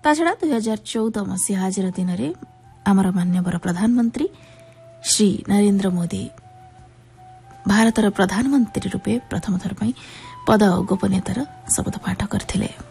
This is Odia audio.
ତାଛଡ଼ା 2014 ମସିହା ଆଜିର ଦିନରେ ଆମର ମାନ୍ୟବର ପ୍ରଧାନମନ୍ତ୍ରୀ ଶ୍ରୀ ନରେନ୍ଦ୍ର ମୋଦି ଭାରତର ପ୍ରଧାନମନ୍ତ୍ରୀ ରୂପେ ପ୍ରଥମ ଥର ପାଇଁ ପଦ ଓ ଗୋପନୀୟତାର ଶପଥ ପାଠ କରିଥିଲେ।